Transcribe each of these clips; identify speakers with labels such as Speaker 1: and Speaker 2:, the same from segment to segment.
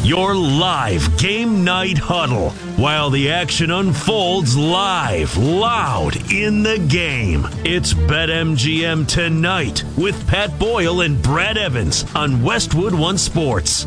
Speaker 1: Your live game night huddle while the action unfolds live, loud in the game. It's BetMGM Tonight with Pat Boyle and Brad Evans on Westwood One Sports.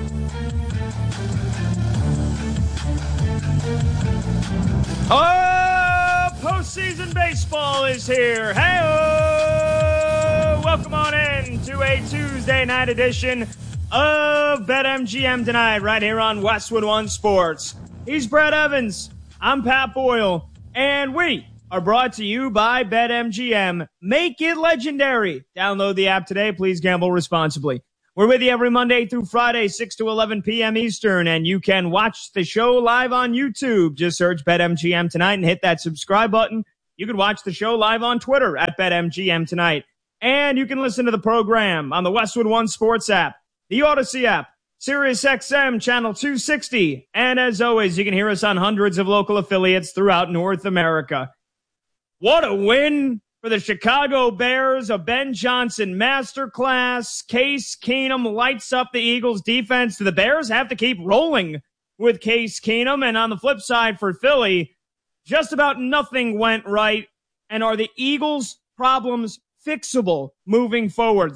Speaker 2: Oh, postseason baseball is here. Hey-oh! Welcome on in to a Tuesday night edition of BetMGM Tonight right here on Westwood One Sports. He's Brad Evans. I'm Pat Boyle. And we are brought to you by BetMGM. Make it legendary. Download the app today. Please gamble responsibly. We're with you every Monday through Friday, 6 to 11 p.m. Eastern, and you can watch the show live on YouTube. Just search BetMGM Tonight and hit that subscribe button. You can watch the show live on Twitter at BetMGM Tonight. And you can listen to the program on the Westwood One Sports app, the Odyssey app, SiriusXM Channel 260. And as always, you can hear us on hundreds of local affiliates throughout North America. What a win for the Chicago Bears, a Ben Johnson masterclass. Case Keenum lights up the Eagles defense. The Bears have to keep rolling with Case Keenum. And on the flip side for Philly, just about nothing went right. And are the Eagles' problems fixable moving forward?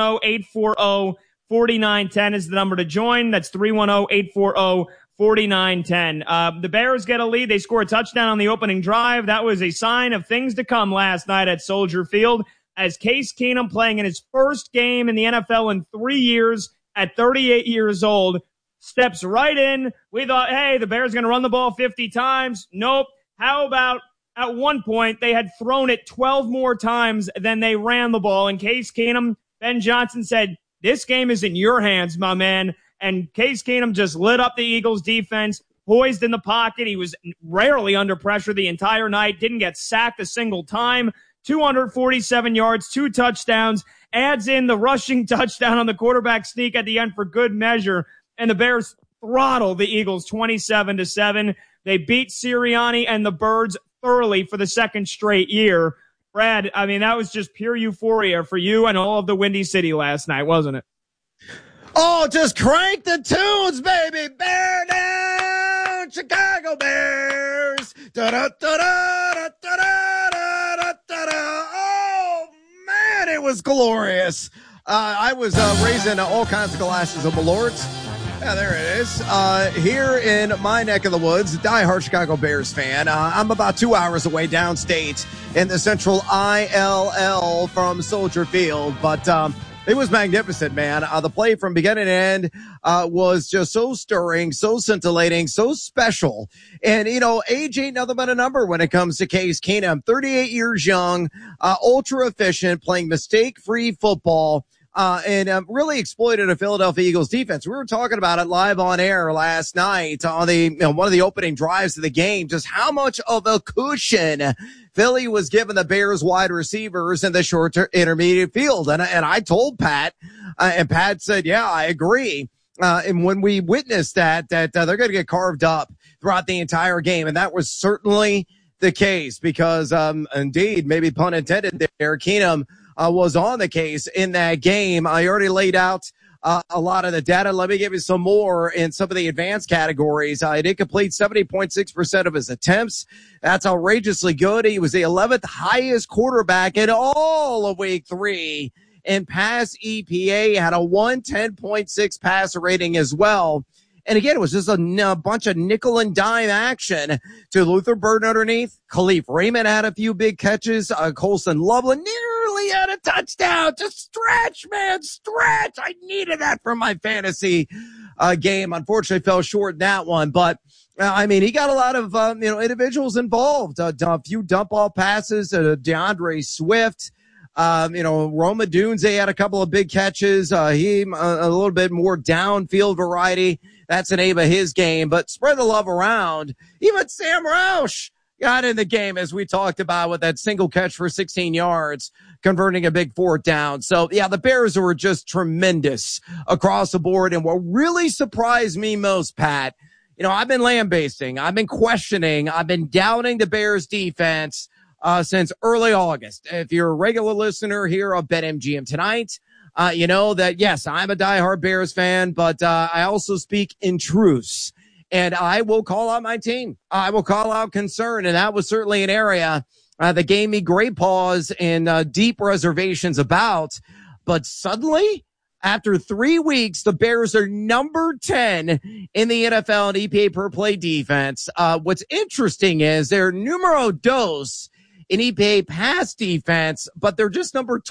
Speaker 2: 310-840-4910 is the number to join. That's 310-840-4910. The Bears get a lead. They score a touchdown on the opening drive. That was a sign of things to come last night at Soldier Field as Case Keenum, playing in his first game in the NFL in 3 years at 38 years old, steps right in. We thought, hey, the Bears are going to run the ball 50 times. Nope. How about at one point they had thrown it 12 more times than they ran the ball? And Case Keenum, Ben Johnson said, this game is in your hands, my man. And Case Keenum just lit up the Eagles defense, poised in the pocket. He was rarely under pressure the entire night, didn't get sacked a single time. 247 yards, 2 touchdowns, adds in the rushing touchdown on the quarterback sneak at the end for good measure. And the Bears throttle the Eagles 27-7. They beat Sirianni and the Birds thoroughly for the second straight year. Brad, I mean, that was just pure euphoria for you and all of the Windy City last night, wasn't it?
Speaker 3: Oh, just crank the tunes, baby. Bear down, Chicago Bears. Oh, man, it was glorious. I was raising all kinds of glasses of Malort's. Yeah, there it is. Here in my neck of the woods, diehard Chicago Bears fan. I'm about 2 hours away downstate in the central ILL from Soldier Field, but it was magnificent, man. The play from beginning to end was just so stirring, so scintillating, so special. And, you know, age ain't nothing but a number when it comes to Case Keenum. 38 years young, ultra efficient, playing mistake-free football. And really exploited a Philadelphia Eagles defense. We were talking about it live on air last night on the one of the opening drives of the game, just how much of a cushion Philly was giving the Bears wide receivers in the short to intermediate field. And I told Pat, and Pat said, yeah, I agree. And when we witnessed that they're going to get carved up throughout the entire game. And that was certainly the case because, indeed, maybe pun intended there, Keenum was on the case in that game. I already laid out a lot of the data. Let me give you some more in some of the advanced categories. He did complete 70.6% of his attempts. That's outrageously good. He was the 11th highest quarterback in all of week 3 in pass EPA, had a 110.6 passer rating as well. And again, it was just a bunch of nickel and dime action to Luther Burden underneath. Khalif Raymond had a few big catches. Colson Loveland nearly had a touchdown. Just stretch, man, stretch. I needed that for my fantasy game. Unfortunately, fell short in that one. But, I mean, he got a lot of, individuals involved. A few dump ball passes to DeAndre Swift. Roma Dunze had a couple of big catches. He a little bit more downfield variety. That's the name of his game, but spread the love around. Even Sam Roush got in the game, as we talked about, with that single catch for 16 yards, converting a big 4th down. So, yeah, the Bears were just tremendous across the board. And what really surprised me most, Pat, I've been lambasting, I've been questioning, I've been doubting the Bears defense since early August. If you're a regular listener here of BetMGM Tonight, You know that, yes, I'm a diehard Bears fan, but I also speak in truths. And I will call out my team. I will call out concern. And that was certainly an area that gave me great pause and deep reservations about. But suddenly, after 3 weeks, the Bears are number 10 in the NFL in EPA per play defense. What's interesting is they're numero dos in EPA pass defense, but they're just number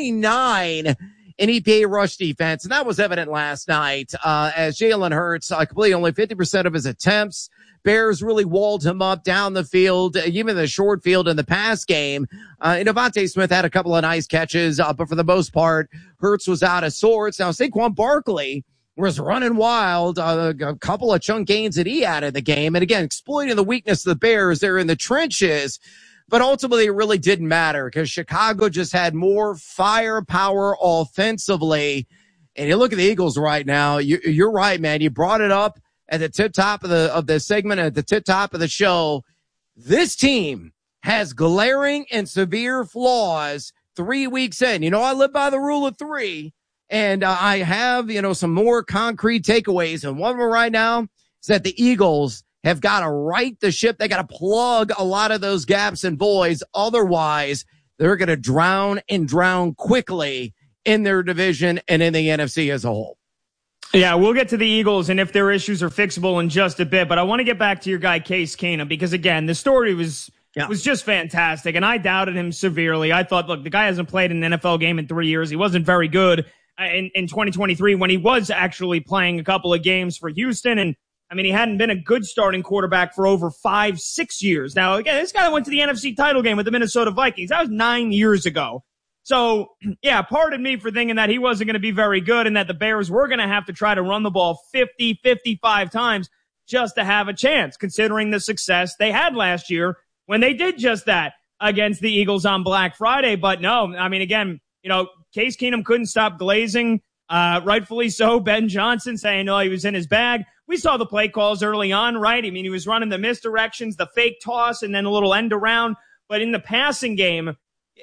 Speaker 3: 29 in EPA rush defense. And that was evident last night as Jalen Hurts completed only 50% of his attempts. Bears really walled him up down the field, even the short field in the pass game. And Devontae Smith had a couple of nice catches, but for the most part, Hurts was out of sorts. Now, Saquon Barkley was running wild, a couple of chunk gains that he had in the game. And again, exploiting the weakness of the Bears. They're in the trenches. But ultimately, it really didn't matter because Chicago just had more firepower offensively. And you look at the Eagles right now. You're right, man. You brought it up at the tip top of the segment, at the tip top of the show. This team has glaring and severe flaws 3 weeks in. You know, I live by the rule of three, and I have, some more concrete takeaways. And one of them right now is that the Eagles have got to right the ship. They got to plug a lot of those gaps and voids. Otherwise, they're going to drown quickly in their division and in the NFC as a whole.
Speaker 2: Yeah, we'll get to the Eagles and if their issues are fixable in just a bit. But I want to get back to your guy, Case Keenum, because, again, the story was just fantastic. And I doubted him severely. I thought, look, the guy hasn't played an NFL game in 3 years. He wasn't very good in 2023 when he was actually playing a couple of games for Houston. And I mean, he hadn't been a good starting quarterback for over 5-6 years. Now, again, this guy went to the NFC title game with the Minnesota Vikings. That was 9 years ago. So, yeah, pardon me for thinking that he wasn't going to be very good and that the Bears were going to have to try to run the ball 50, 55 times just to have a chance, considering the success they had last year when they did just that against the Eagles on Black Friday. But no, I mean, again, Case Keenum couldn't stop glazing. Rightfully so. Ben Johnson saying, he was in his bag. We saw the play calls early on, right? I mean, he was running the misdirections, the fake toss, and then a little end around. But in the passing game,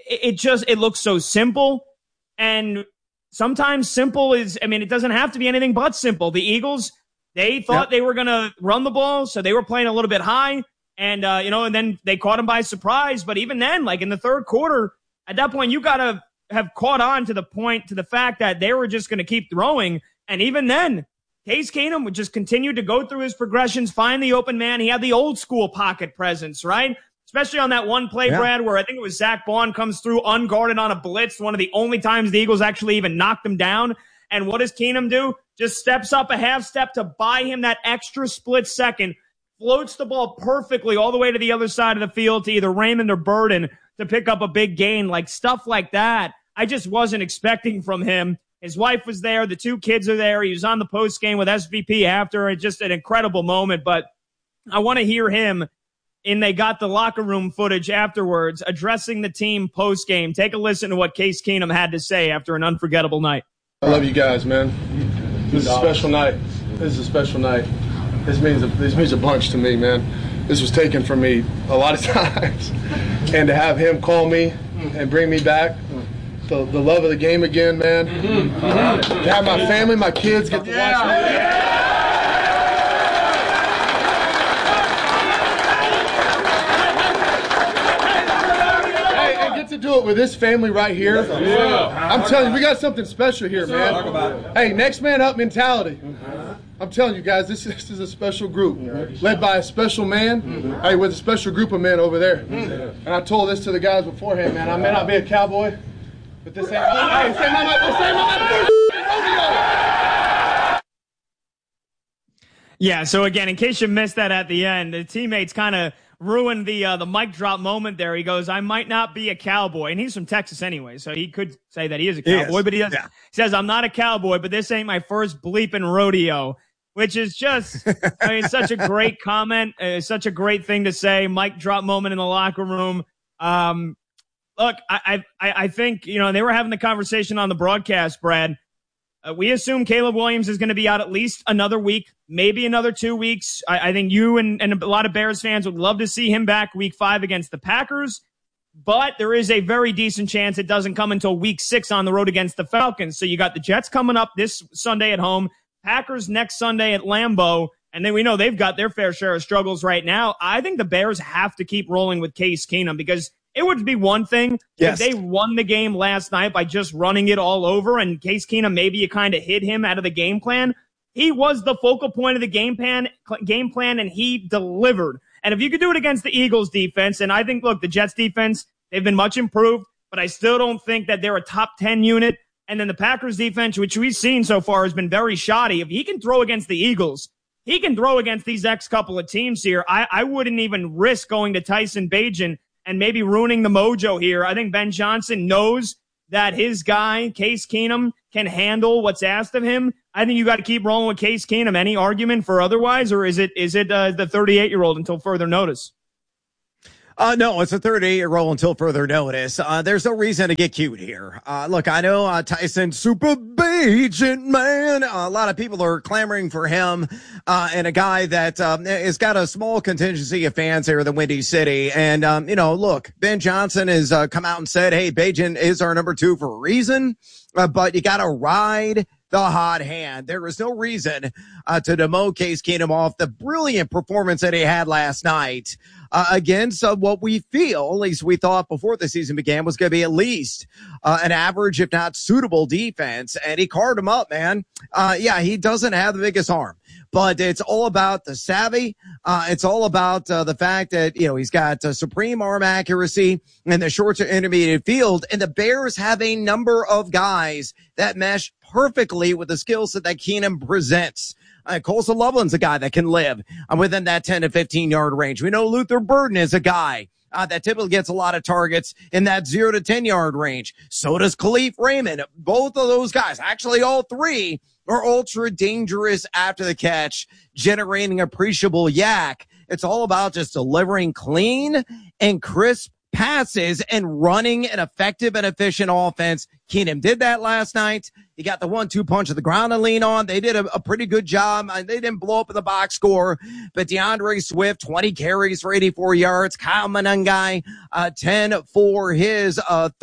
Speaker 2: it looks so simple. And sometimes simple it doesn't have to be anything but simple. The Eagles, they thought they were going to run the ball, so they were playing a little bit high. And, and then they caught him by surprise. But even then, like in the third quarter, at that point, you got to have caught on to the fact that they were just going to keep throwing. And even then, Case Keenum would just continue to go through his progressions, find the open man. He had the old school pocket presence, right? Especially on that one play, Brad, where I think it was Zach Bond comes through unguarded on a blitz, one of the only times the Eagles actually even knocked him down. And what does Keenum do? Just steps up a half step to buy him that extra split second, floats the ball perfectly all the way to the other side of the field to either Raymond or Burden to pick up a big gain. Like stuff like that, I just wasn't expecting from him. His wife was there. The two kids are there. He was on the post game with SVP after. It's just an incredible moment. But I want to hear him, and they got the locker room footage afterwards, addressing the team post game. Take a listen to what Case Keenum had to say after an unforgettable night.
Speaker 4: I love you guys, man. This is a special night. This is a special night. This means a bunch to me, man. This was taken from me a lot of times. And to have him call me and bring me back, the love of the game again, man. To have my family, my kids get to watch me. Hey, and get to do it with this family right here. I'm telling you, we got something special here, man. Hey, next man up mentality. I'm telling you guys, this is a special group, led by a special man, hey, with a special group of men over there. And I told this to the guys beforehand, man. I may not be a cowboy, but this ain't my
Speaker 2: Yeah, so again, in case you missed that at the end, the teammates kind of ruined the mic drop moment there. He goes, I might not be a cowboy. And he's from Texas anyway, so he could say that he is a cowboy, but he doesn't. Yeah. He says, I'm not a cowboy, but this ain't my first bleeping rodeo, which is just, such a great comment, such a great thing to say. Mic drop moment in the locker room. Look, I think, they were having the conversation on the broadcast, Brad. We assume Caleb Williams is going to be out at least another week, maybe another 2 weeks. I think you and a lot of Bears fans would love to see him back week 5 against the Packers. but there is a very decent chance it doesn't come until week 6 on the road against the Falcons. So you got the Jets coming up this Sunday at home, Packers next Sunday at Lambeau, and then we know they've got their fair share of struggles right now. I think the Bears have to keep rolling with Case Keenum, because it would be one thing if they won the game last night by just running it all over, and Case Keenum, maybe you kind of hid him out of the game plan. He was the focal point of the game plan, and he delivered. And if you could do it against the Eagles defense, and I think, look, the Jets defense, they've been much improved, but I still don't think that they're a top 10 unit. And then the Packers defense, which we've seen so far, has been very shoddy. If he can throw against the Eagles, he can throw against these next couple of teams here. I wouldn't even risk going to Tyson Bagent and maybe ruining the mojo here. I think Ben Johnson knows that his guy, Case Keenum, can handle what's asked of him. I think you got to keep rolling with Case Keenum. Any argument for otherwise, or is it the 38-year-old until further notice?
Speaker 3: No, it's a 38-year-old until further notice. There's no reason to get cute here. Look, I know Tyson, super Bagent, man. A lot of people are clamoring for him, and a guy that has got a small contingency of fans here in the Windy City. And, look, Ben Johnson has come out and said, hey, Bagent is our number 2 for a reason, but you got to ride the hot hand. There is no reason to demote Case Keenum off the brilliant performance that he had last night against what we feel, at least we thought before the season began, was going to be at least an average, if not suitable defense. And he carved him up, man. He doesn't have the biggest arm, but it's all about the savvy. It's all about the fact that, he's got supreme arm accuracy in the short to intermediate field. And the Bears have a number of guys that mesh perfectly with the skill set that Keenum presents. Colson Loveland's a guy that can live within that 10 to 15 yard range. We know Luther Burden is a guy that typically gets a lot of targets in that 0 to 10 yard range. So does Khalif Raymond. Both of those guys, actually all three, are ultra dangerous after the catch, generating appreciable yak. It's all about just delivering clean and crisp passes and running an effective and efficient offense. Keenum did that last night. He got the 1-2 punch of the ground to lean on. They did a pretty good job. They didn't blow up in the box score, but DeAndre Swift, 20 carries for 84 yards. Kyle Monangai, 10 for his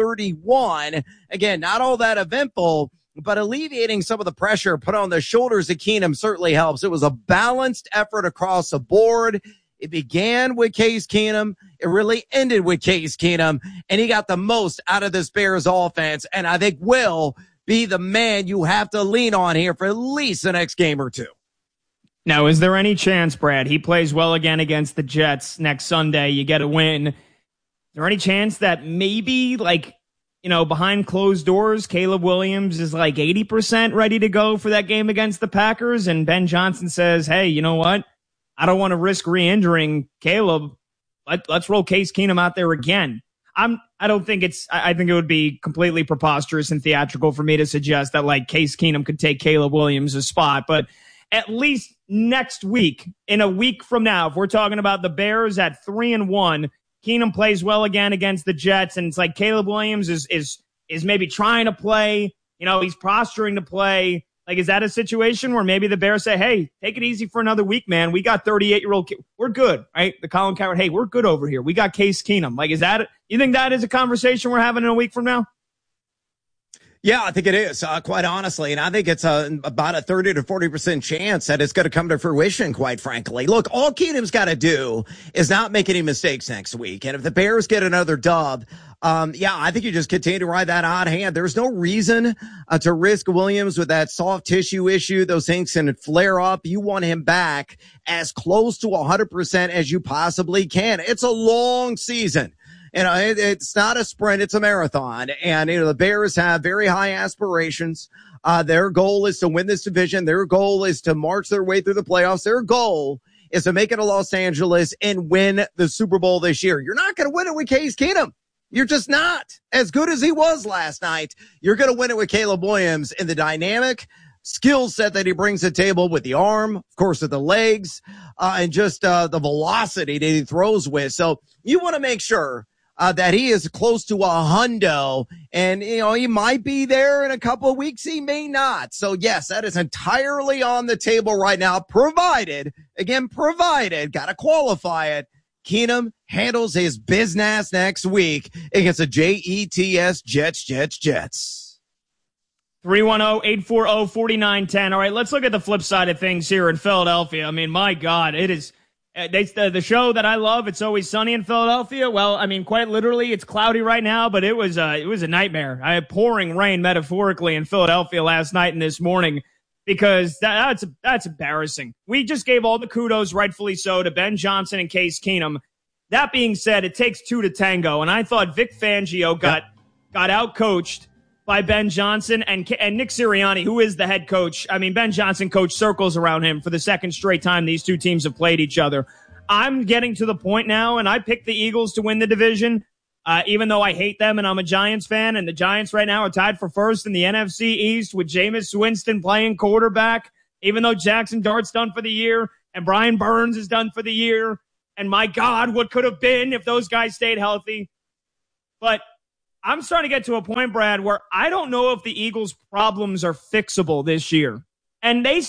Speaker 3: 31. Again, not all that eventful, but alleviating some of the pressure put on the shoulders of Keenum certainly helps. It was a balanced effort across the board. It began with Case Keenum. It really ended with Case Keenum, and he got the most out of this Bears offense, and I think will be the man you have to lean on here for at least the next game or two.
Speaker 2: Now, is there any chance, Brad, he plays well again against the Jets next Sunday, you get a win? Is there any chance that maybe, behind closed doors, Caleb Williams is 80% ready to go for that game against the Packers, and Ben Johnson says, hey, you know what? I don't want to risk re-injuring Caleb. Let's roll Case Keenum out there again. I think it would be completely preposterous and theatrical for me to suggest that Case Keenum could take Caleb Williams' spot. But at least next week, in a week from now, if we're talking about the Bears at 3-1, Keenum plays well again against the Jets, and it's like Caleb Williams is maybe trying to play. He's posturing to play. Is that a situation where maybe the Bears say, hey, take it easy for another week, man. We got 38-year-old. We're good, right? The Colin Cowherd, hey, we're good over here. We got Case Keenum. You think that is a conversation we're having in a week from now?
Speaker 3: Yeah, I think it is, quite honestly. And I think it's about a 30 to 40% chance that it's going to come to fruition, quite frankly. Look, all Keenum's got to do is not make any mistakes next week. And if the Bears get another dub, I think you just continue to ride that hot hand. There's no reason to risk Williams with that soft tissue issue. Those things can flare up. You want him back as close to 100% as you possibly can. It's a long season. It's not a sprint, it's a marathon. And, the Bears have very high aspirations. Their goal is to win this division. Their goal is to march their way through the playoffs. Their goal is to make it to Los Angeles and win the Super Bowl this year. You're not going to win it with Case Keenum. You're just not. As good as he was last night, you're going to win it with Caleb Williams in the dynamic skill set that he brings to the table with the arm, of course, with the legs, and just the velocity that he throws with. So you want to make sure that he is close to a hundo, and, he might be there in a couple of weeks. He may not. So, yes, that is entirely on the table right now, provided, got to qualify it, Keenum handles his business next week against the Jets, Jets.
Speaker 2: 310-840-4910. All right, let's look at the flip side of things here in Philadelphia. I mean, my God, it is the show that I love. It's Always Sunny in Philadelphia. Well, I mean, quite literally, it's cloudy right now, but it was a nightmare. I had pouring rain metaphorically in Philadelphia last night and this morning because that's embarrassing. We just gave all the kudos, rightfully so, to Ben Johnson and Case Keenum. That being said, it takes two to tango, and I thought Vic Fangio got out-coached by Ben Johnson and Nick Sirianni, who is the head coach. I mean, Ben Johnson coached circles around him for the second straight time these two teams have played each other. I'm getting to the point now, and I picked the Eagles to win the division, even though I hate them and I'm a Giants fan, and the Giants right now are tied for first in the NFC East with Jameis Winston playing quarterback, even though Jackson Dart's done for the year and Brian Burns is done for the year. And my God, what could have been if those guys stayed healthy? But I'm starting to get to a point, Brad, where I don't know if the Eagles' problems are fixable this year. And they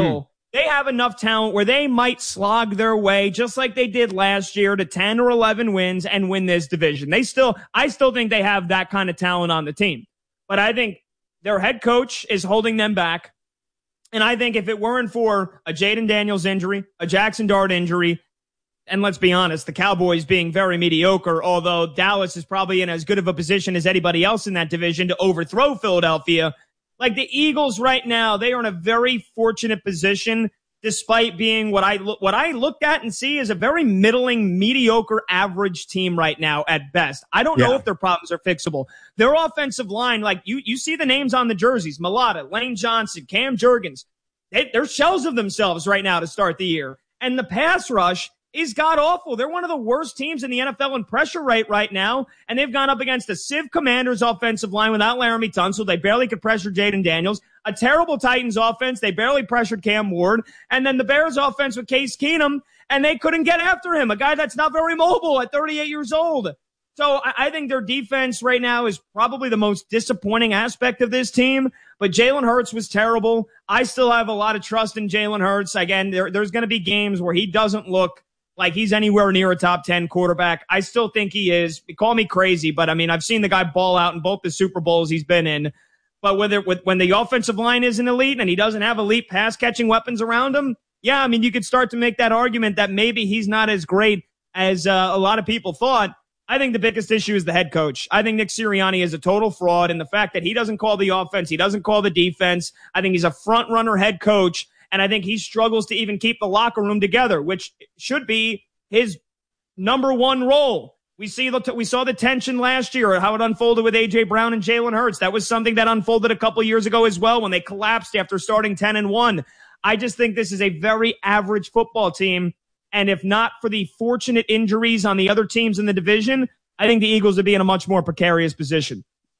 Speaker 2: have enough talent where they might slog their way, just like they did last year, to 10 or 11 wins and win this division. I still think they have that kind of talent on the team. But I think their head coach is holding them back. And I think if it weren't for a Jaden Daniels injury, a Jackson Dart injury, and let's be honest, the Cowboys being very mediocre, although Dallas is probably in as good of a position as anybody else in that division to overthrow Philadelphia. Like the Eagles right now, they are in a very fortunate position despite being what I looked at and see as a very middling, mediocre, average team right now at best. I don't know if their problems are fixable. Their offensive line, like you see the names on the jerseys, Mailata, Lane Johnson, Cam Jurgens. They're shells of themselves right now to start the year. And the pass rush is god-awful. They're one of the worst teams in the NFL in pressure rate right now, and they've gone up against a Civ Commanders offensive line without Laramie Tunsil. They barely could pressure Jaden Daniels. A terrible Titans offense. They barely pressured Cam Ward. And then the Bears offense with Case Keenum, and they couldn't get after him, a guy that's not very mobile at 38 years old. So I think their defense right now is probably the most disappointing aspect of this team. But Jalen Hurts was terrible. I still have a lot of trust in Jalen Hurts. Again, there's going to be games where he doesn't look like he's anywhere near a top 10 quarterback. I still think he is. Call me crazy, but I mean, I've seen the guy ball out in both the Super Bowls he's been in. But when the offensive line isn't elite and he doesn't have elite pass catching weapons around him, yeah, I mean, you could start to make that argument that maybe he's not as great as a lot of people thought. I think the biggest issue is the head coach. I think Nick Sirianni is a total fraud, and the fact that he doesn't call the offense, he doesn't call the defense. I think he's a front runner head coach. And I think he struggles to even keep the locker room together, which should be his number one role. We saw the tension last year, how it unfolded with A.J. Brown and Jalen Hurts. That was something that unfolded a couple years ago as well when they collapsed after starting 10-1. I just think this is a very average football team. And if not for the fortunate injuries on the other teams in the division, I think the Eagles would be in a much more precarious position.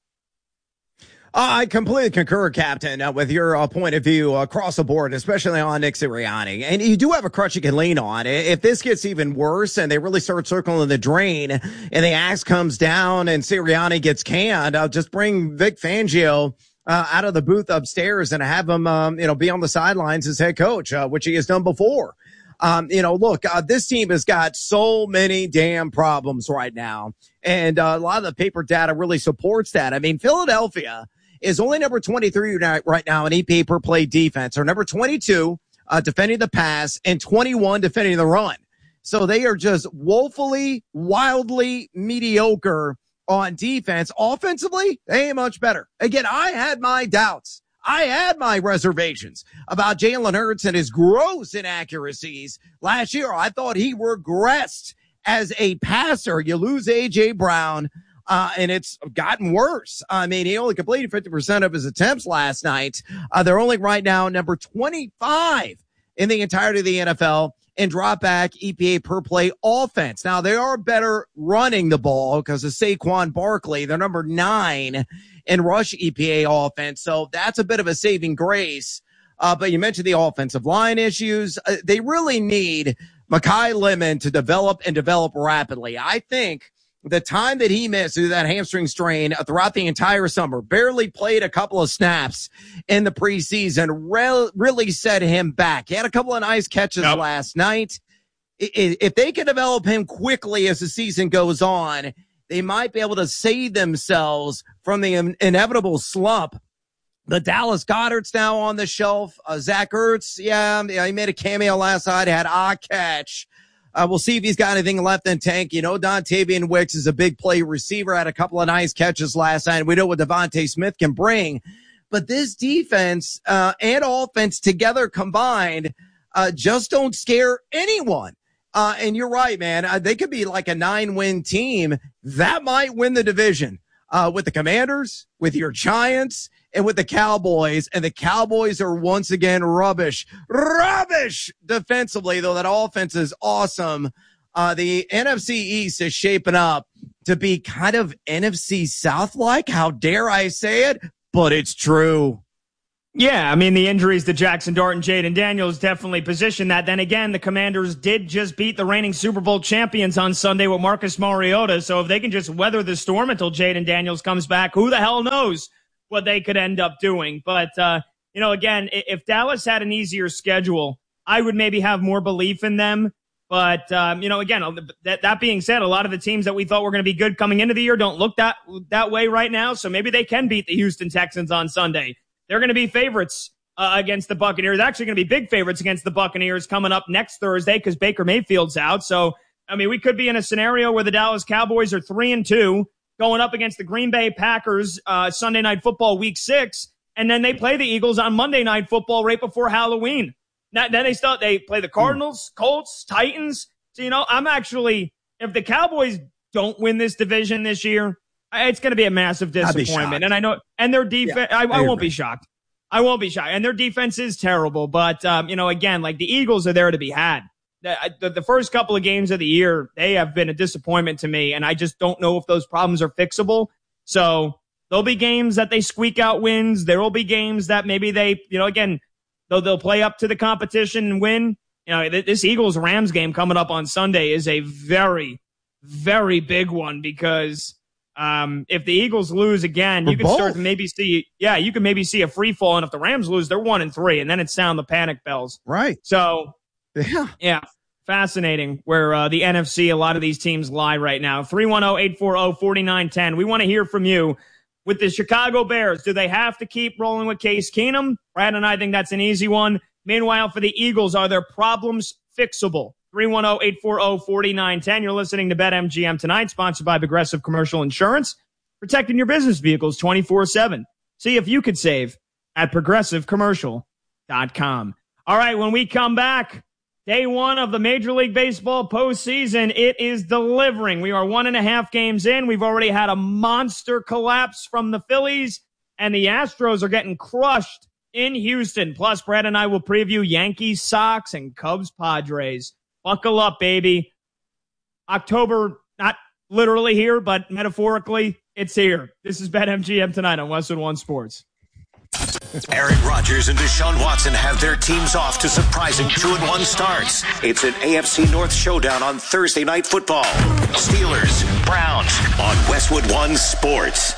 Speaker 3: I completely concur, Captain, with your point of view across the board, especially on Nick Sirianni. And you do have a crutch you can lean on. If this gets even worse and they really start circling the drain and the axe comes down and Sirianni gets canned, I'll just bring Vic Fangio out of the booth upstairs and have him, be on the sidelines as head coach, which he has done before. This team has got so many damn problems right now. And a lot of the paper data really supports that. I mean, Philadelphia is only number 23 right now in EPA per play defense, or number 22 defending the pass, and 21 defending the run. So they are just woefully, wildly mediocre on defense. Offensively, they ain't much better. Again, I had my doubts. I had my reservations about Jalen Hurts and his gross inaccuracies last year. I thought he regressed as a passer. You lose A.J. Brown. And it's gotten worse. I mean, he only completed 50% of his attempts last night. They're only right now number 25 in the entirety of the NFL in drop back EPA per play offense. Now, they are better running the ball because of Saquon Barkley. They're number 9 in rush EPA offense. So that's a bit of a saving grace. But you mentioned the offensive line issues. They really need Mekhi Lemon to develop rapidly. I think the time that he missed through that hamstring strain throughout the entire summer, barely played a couple of snaps in the preseason, really set him back. He had a couple of nice catches last night. if they can develop him quickly as the season goes on, they might be able to save themselves from the inevitable slump. The Dallas Goedert's now on the shelf. Zach Ertz, he made a cameo last night, had a catch. We'll see if he's got anything left in tank. Dontavian Wicks is a big play receiver, had a couple of nice catches last night. We know what Devontae Smith can bring. But this defense and offense together combined just don't scare anyone. And you're right, man. They could be like a 9-win team. That might win the division with the Commanders, with your Giants, and with the Cowboys. And the Cowboys are once again rubbish defensively, though that offense is awesome. The NFC East is shaping up to be kind of NFC South-like. How dare I say it? But it's true.
Speaker 2: Yeah, I mean, the injuries to Jackson Dart and Jaden Daniels definitely position that. Then again, the Commanders did just beat the reigning Super Bowl champions on Sunday with Marcus Mariota. So if they can just weather the storm until Jaden Daniels comes back, who the hell knows what they could end up doing. But, again, if Dallas had an easier schedule, I would maybe have more belief in them. But, again, that being said, a lot of the teams that we thought were going to be good coming into the year don't look that way right now. So maybe they can beat the Houston Texans on Sunday. They're going to be favorites against the Buccaneers. Actually going to be big favorites against the Buccaneers coming up next Thursday because Baker Mayfield's out. So, I mean, we could be in a scenario where the Dallas Cowboys are 3-2 going up against the Green Bay Packers Sunday Night Football Week 6, and then they play the Eagles on Monday Night Football right before Halloween. Then they play the Cardinals, Colts, Titans. So, I'm actually, if the Cowboys don't win this division this year, it's going to be a massive disappointment. And I know, and their defense, I won't be shocked. I won't be shocked. And their defense is terrible. But, again, like the Eagles are there to be had. The first couple of games of the year, they have been a disappointment to me. And I just don't know if those problems are fixable. So there'll be games that they squeak out wins. There will be games that maybe they, again, they'll play up to the competition and win. This Eagles-Rams game coming up on Sunday is a very, very big one because if the Eagles lose again, you can start to maybe see, you can maybe see a free fall. And if the Rams lose, they're 1-3, and then it sound the panic bells.
Speaker 3: Right.
Speaker 2: So, yeah, fascinating where the NFC, a lot of these teams lie right now. 310-840-4910. We want to hear from you. With the Chicago Bears, do they have to keep rolling with Case Keenum? Brad and I think that's an easy one. Meanwhile, for the Eagles, are their problems fixable? 310-840-4910. You're listening to BetMGM Tonight, sponsored by Progressive Commercial Insurance, protecting your business vehicles 24/7. See if you could save at progressivecommercial.com. All right, when we come back, day one of the Major League Baseball postseason, it is delivering. We are 1.5 games in. We've already had a monster collapse from the Phillies, and the Astros are getting crushed in Houston. Plus, Brad and I will preview Yankees, Sox, and Cubs, Padres. Buckle up, baby. October, not literally here, but metaphorically, it's here. This is BetMGM Tonight on Westwood One Sports.
Speaker 5: Aaron Rodgers and Deshaun Watson have their teams off to surprising 2-1 starts. It's an AFC North showdown on Thursday Night Football. Steelers, Browns on Westwood One Sports.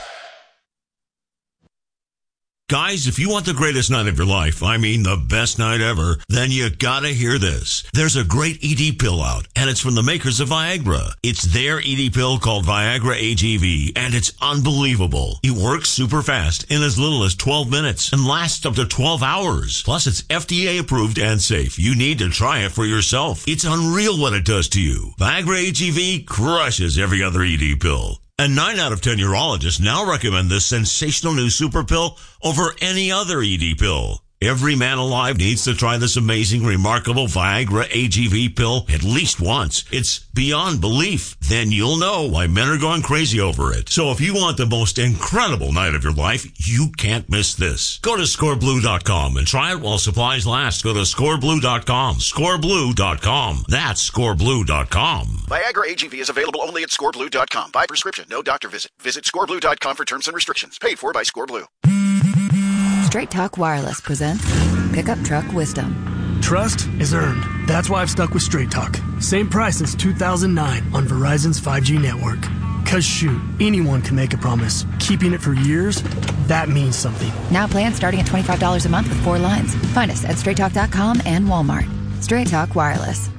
Speaker 1: Guys, if you want the greatest night of your life, I mean the best night ever, then you gotta hear this. There's a great ED pill out, and it's from the makers of Viagra. It's their ED pill called Viagra AGV, and it's unbelievable. It works super fast in as little as 12 minutes and lasts up to 12 hours. Plus, it's FDA approved and safe. You need to try it for yourself. It's unreal what it does to you. Viagra AGV crushes every other ED pill. And 9 out of 10 urologists now recommend this sensational new super pill over any other ED pill. Every man alive needs to try this amazing, remarkable Viagra AGV pill at least once. It's beyond belief. Then you'll know why men are going crazy over it. So if you want the most incredible night of your life, you can't miss this. Go to scoreblue.com and try it while supplies last. Go to scoreblue.com. Scoreblue.com. That's scoreblue.com.
Speaker 6: Viagra AGV is available only at scoreblue.com. By prescription, no doctor visit. Visit scoreblue.com for terms and restrictions. Paid for by Scoreblue.
Speaker 7: Straight Talk Wireless presents Pickup Truck Wisdom.
Speaker 8: Trust is earned. That's why I've stuck with Straight Talk. Same price since 2009 on Verizon's 5G network. Cause shoot, anyone can make a promise. Keeping it for years, that means something.
Speaker 7: Now plans starting at $25 a month with 4 lines. Find us at straighttalk.com and Walmart. Straight Talk Wireless.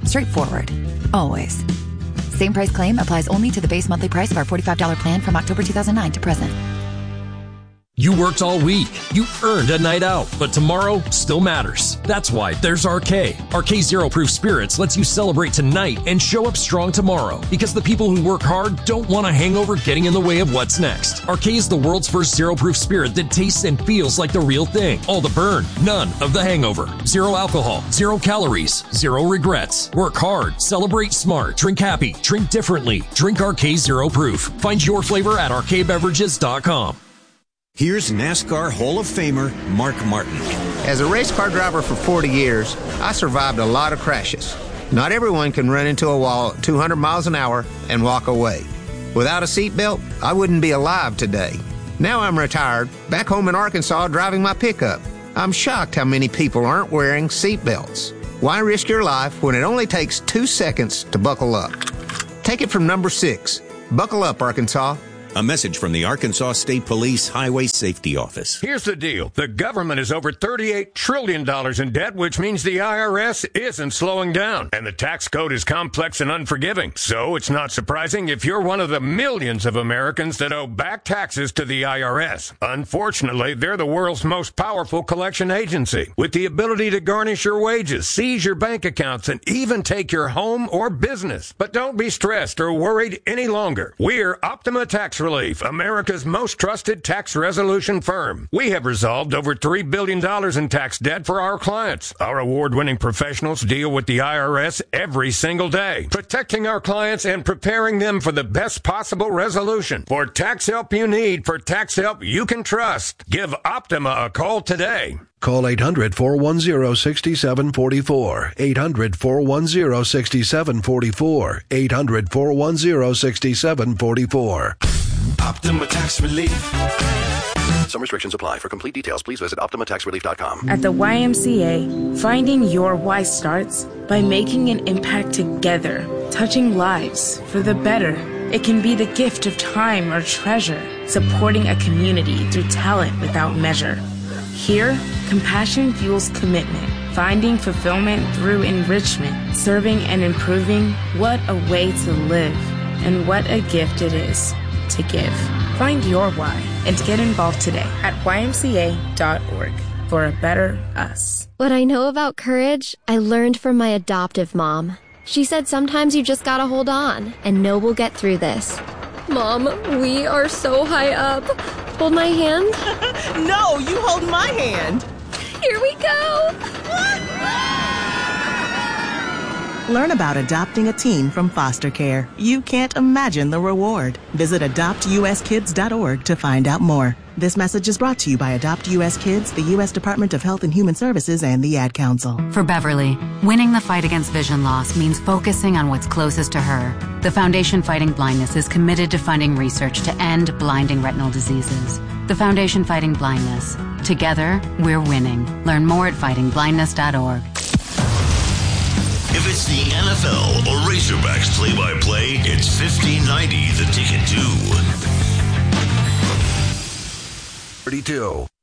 Speaker 7: Straightforward. Always. Same price claim applies only to the base monthly price of our $45 plan from October 2009 to present.
Speaker 9: You worked all week. You earned a night out, but tomorrow still matters. That's why there's RK. RK Zero Proof Spirits lets you celebrate tonight and show up strong tomorrow, because the people who work hard don't want a hangover getting in the way of what's next. RK is the world's first zero proof spirit that tastes and feels like the real thing. All the burn, none of the hangover. Zero alcohol, 0 calories, 0 regrets. Work hard, celebrate smart, drink happy, drink differently. Drink RK Zero Proof. Find your flavor at rkbeverages.com.
Speaker 10: Here's NASCAR Hall of Famer Mark Martin.
Speaker 11: As a race car driver for 40 years, I survived a lot of crashes. Not everyone can run into a wall at 200 miles an hour and walk away. Without a seatbelt, I wouldn't be alive today. Now I'm retired, back home in Arkansas driving my pickup. I'm shocked how many people aren't wearing seatbelts. Why risk your life when it only takes 2 seconds to buckle up? Take it from number 6. Buckle up, Arkansas.
Speaker 10: A message from the Arkansas State Police Highway Safety Office.
Speaker 12: Here's the deal. The government is over $38 trillion in debt, which means the IRS isn't slowing down. And the tax code is complex and unforgiving. So it's not surprising if you're one of the millions of Americans that owe back taxes to the IRS. Unfortunately, they're the world's most powerful collection agency, with the ability to garnish your wages, seize your bank accounts, and even take your home or business. But don't be stressed or worried any longer. We're Optima Tax Relief, America's most trusted tax resolution firm. We have resolved over $3 billion in tax debt for our clients. Our award-winning professionals deal with the IRS every single day, protecting our clients and preparing them for the best possible resolution. For tax help you need, for tax help you can trust, give Optima a call today.
Speaker 13: Call 800-410-6744. 800-410-6744. 800-410-6744.
Speaker 14: Optima Tax Relief. Some restrictions apply. For complete details, please visit OptimaTaxRelief.com.
Speaker 15: At the YMCA, finding your why starts by making an impact together, touching lives for the better. It can be the gift of time or treasure, supporting a community through talent without measure. Here, compassion fuels commitment, finding fulfillment through enrichment, serving and improving. What a way to live, and what a gift it is to give. Find your why and get involved today at ymca.org for a better us.
Speaker 16: What I know about courage, I learned from my adoptive mom. She said sometimes you just gotta hold on and know we'll get through this. Mom, we are so high up. Hold my hand.
Speaker 17: No, you hold my hand.
Speaker 16: Here we go.
Speaker 17: Learn about adopting a teen from foster care. You can't imagine the reward. Visit adoptuskids.org to find out more. This message is brought to you by Adopt U.S. Kids, the U.S. Department of Health and Human Services, and the Ad Council.
Speaker 18: For Beverly, winning the fight against vision loss means focusing on what's closest to her. The Foundation Fighting Blindness is committed to funding research to end blinding retinal diseases. The Foundation Fighting Blindness. Together, we're winning. Learn more at fightingblindness.org.
Speaker 1: If it's the NFL or Razorbacks play-by-play, it's 1590 The Ticket 2.
Speaker 13: 32.